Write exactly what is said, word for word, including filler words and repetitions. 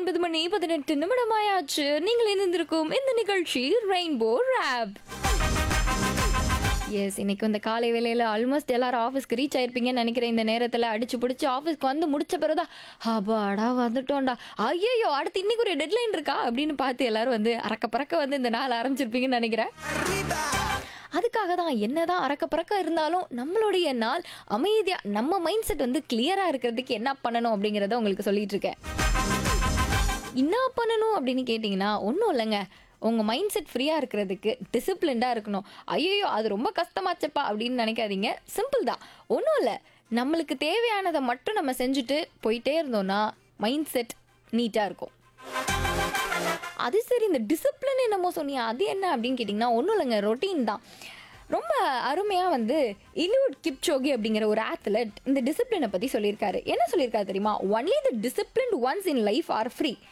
ஒன்பது மணி பதினெட்டு நிமிடமாயாச்சு. நீங்கள் இணைந்திருக்கும் இந்த நிகழ்ச்சி ரெயின்போ ரேப். எஸ், இன்னைக்கு இந்த காலை வேளையில் ஆல்மோஸ்ட் எல்லாரும் ஆஃபீஸ்க்கு ரீச் ஆயிருப்பீங்கன்னு நினைக்கிறேன். இந்த நேரத்தில் அடிச்சு பிடிச்சி ஆஃபீஸ்க்கு வந்து முடிச்ச பிறகுதான் அப்பாடா வந்துட்டோம்டா, ஐயோ அடுத்து இன்னைக்கு ஒரு டெட்லைன் இருக்கா அப்படின்னு பார்த்து எல்லாரும் வந்து அறக்க பறக்க வந்து இந்த நாள் ஆரம்பிச்சிருப்பீங்கன்னு நினைக்கிறேன். அதுக்காக தான் என்னதான் அறக்க பறக்க இருந்தாலும் நம்மளுடைய நாள் அமைதியா நம்ம மைண்ட் செட் வந்து கிளியரா இருக்கிறதுக்கு என்ன பண்ணணும் அப்படிங்கிறத உங்களுக்கு சொல்லிட்டு இருக்கேன். என்ன பண்ணணும் அப்படின்னு கேட்டிங்கன்னா ஒன்றும் இல்லைங்க. உங்கள் மைண்ட் செட் ஃப்ரீயாக இருக்கிறதுக்கு டிசிப்ளின்டாக இருக்கணும். ஐயோ அது ரொம்ப கஷ்டமாச்சப்பா அப்படின்னு நினைக்காதீங்க. சிம்பிள் தான், ஒன்றும் இல்லை. நம்மளுக்கு தேவையானதை மட்டும் நம்ம செஞ்சுட்டு போயிட்டே இருந்தோம்னா மைண்ட் செட் நீட்டாக இருக்கும். அது சரி, இந்த டிசிப்ளின் என்னமோ சொன்னியா, அது என்ன அப்படின்னு கேட்டிங்கன்னா ஒன்றும் இல்லைங்க, ரொட்டீன் தான். ரொம்ப அருமையாக வந்து இலியூட் கிப்சோகி அப்படிங்கிற ஒரு ஆத்லெட் இந்த டிசிப்ளினை பற்றி சொல்லியிருக்காரு. என்ன சொல்லியிருக்காரு தெரியுமா? Only the disciplined once in life R free.